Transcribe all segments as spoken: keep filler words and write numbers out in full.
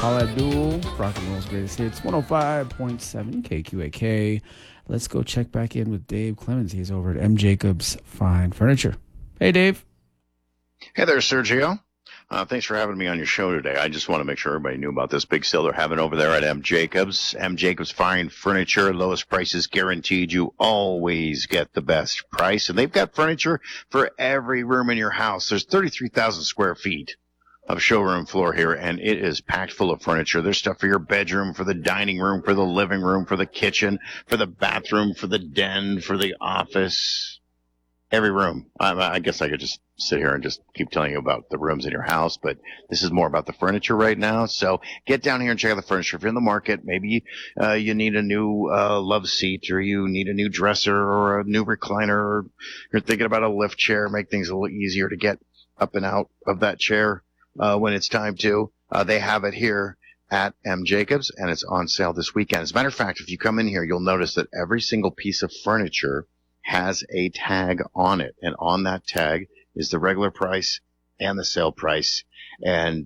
Paula Abdul, Rock and Roll's Greatest Hits, one oh five point seven K Q A K. Let's go check back in with Dave Clemens. He's over at M. Jacobs Fine Furniture. Hey, Dave. Hey there, Sergio. Uh, thanks for having me on your show today. I just want to make sure everybody knew about this big sale they're having over there at M. Jacobs. M. Jacobs Fine Furniture, lowest prices guaranteed. You always get the best price. And they've got furniture for every room in your house. There's thirty-three thousand square feet of showroom floor here, and it is packed full of furniture. There's stuff for your bedroom, for the dining room, for the living room, for the kitchen, for the bathroom, for the den, for the office. Every room. I, I guess I could just sit here and just keep telling you about the rooms in your house, but this is more about the furniture right now. So get down here and check out the furniture. If you're in the market, maybe uh, you need a new uh, love seat, or you need a new dresser, or a new recliner, or you're thinking about a lift chair, make things a little easier to get up and out of that chair uh, when it's time to. Uh, they have it here at M. Jacobs, and it's on sale this weekend. As a matter of fact, if you come in here, you'll notice that every single piece of furniture has a tag on it, and on that tag is the regular price and the sale price, and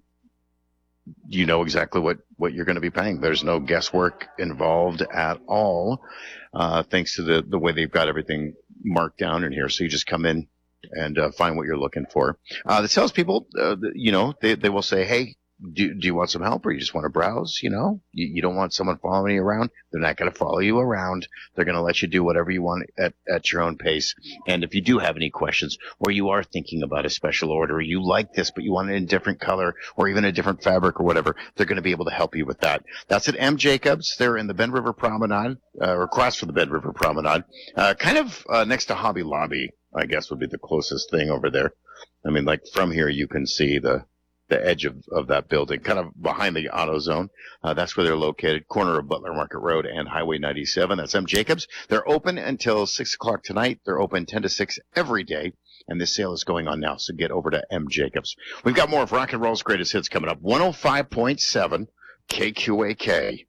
you know exactly what, what you're going to be paying. There's no guesswork involved at all, uh, thanks to the, the way they've got everything marked down in here. So you just come in and uh, find what you're looking for. Uh, the salespeople, uh, you know, they, they will say, hey, Do, do you want some help, or you just want to browse? You know, you, you don't want someone following you around. They're not going to follow you around. They're going to let you do whatever you want at, at your own pace. And if you do have any questions, or you are thinking about a special order, or you like this, but you want it in a different color, or even a different fabric or whatever, they're going to be able to help you with that. That's at M. Jacobs. They're in the Bend River Promenade, uh, or across from the Bend River Promenade, uh, kind of uh, next to Hobby Lobby, I guess would be the closest thing over there. I mean, like from here, you can see the the edge of, of that building, kind of behind the AutoZone. Uh, that's where they're located, corner of Butler Market Road and Highway ninety-seven. That's M. Jacobs. They're open until six o'clock tonight. They're open ten to six every day, and this sale is going on now, so get over to M. Jacobs. We've got more of Rock and Roll's Greatest Hits coming up. one oh five point seven K Q A K.